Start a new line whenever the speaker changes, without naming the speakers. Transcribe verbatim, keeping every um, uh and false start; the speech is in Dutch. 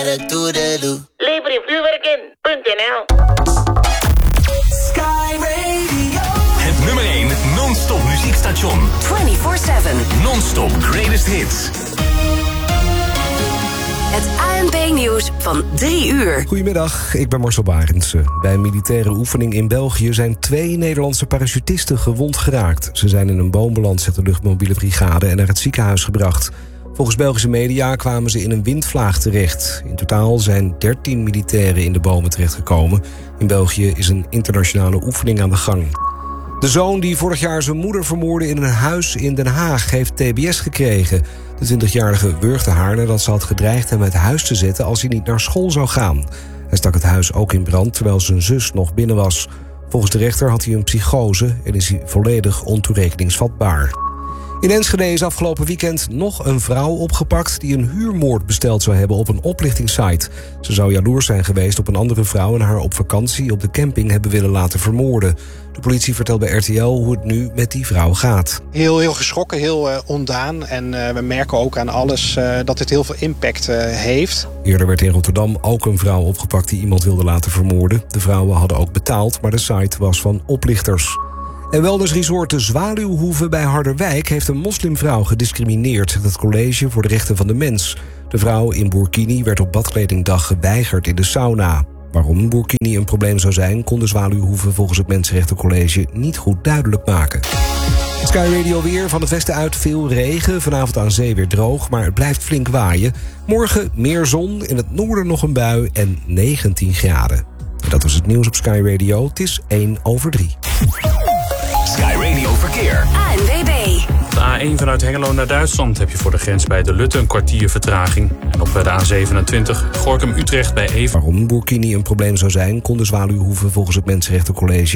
Lever je vuurwerk in. .nl
Sky Radio.
Het nummer één non-stop muziekstation.
vierentwintig zeven.
Non-stop greatest hits.
Het A N P-nieuws van drie uur.
Goedemiddag, ik ben Marcel Barendse. Bij een militaire oefening in België zijn twee Nederlandse parachutisten gewond geraakt. Ze zijn in een boom beland, zegt de luchtmobiele brigade, en naar het ziekenhuis gebracht. Volgens Belgische media kwamen ze in een windvlaag terecht. In totaal zijn dertien militairen in de bomen terechtgekomen. In België is een internationale oefening aan de gang. De zoon die vorig jaar zijn moeder vermoordde in een huis in Den Haag heeft T B S gekregen. De twintigjarige wurgde haar nadat ze had gedreigd hem uit huis te zetten als hij niet naar school zou gaan. Hij stak het huis ook in brand terwijl zijn zus nog binnen was. Volgens de rechter had hij een psychose en is hij volledig ontoerekeningsvatbaar. In Enschede is afgelopen weekend nog een vrouw opgepakt die een huurmoord besteld zou hebben op een oplichtingssite. Ze zou jaloers zijn geweest op een andere vrouw en haar op vakantie op de camping hebben willen laten vermoorden. De politie vertelt bij R T L hoe het nu met die vrouw gaat.
Heel, heel geschrokken, heel uh, ondaan. En uh, we merken ook aan alles uh, dat dit heel veel impact uh, heeft.
Eerder werd in Rotterdam ook een vrouw opgepakt die iemand wilde laten vermoorden. De vrouwen hadden ook betaald, maar de site was van oplichters. En wellnessresort de Zwaluwhoeve bij Harderwijk heeft een moslimvrouw gediscrimineerd, zegt het College voor de Rechten van de Mens. De vrouw in Burkini werd op badkledingdag geweigerd in de sauna. Waarom Burkini een probleem zou zijn, kon de Zwaluwhoeve volgens het Mensenrechtencollege niet goed duidelijk maken. Sky Radio weer, van het westen uit veel regen. Vanavond aan zee weer droog, maar het blijft flink waaien. Morgen meer zon, in het noorden nog een bui en negentien graden. En dat was het nieuws op Sky Radio. Het is één over drie.
Sky Radio Verkeer.
A N W B.
De A één vanuit Hengelo naar Duitsland heb je voor de grens bij de Lutte een kwartier vertraging. En op de A zevenentwintig Gorinchem-Utrecht bij Even.
Waarom Burkini een probleem zou zijn, kon de Zwaluwhoeve volgens het Mensenrechtencollege